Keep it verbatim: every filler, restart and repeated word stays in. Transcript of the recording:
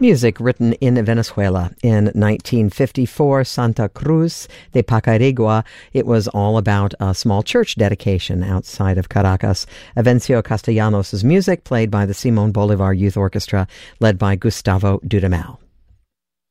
Music written in Venezuela in nineteen fifty-four, Santa Cruz de Pacarigua. It was all about a small church dedication outside of Caracas. Avencio Castellanos' music, played by the Simón Bolívar Youth Orchestra, led by Gustavo Dudamel.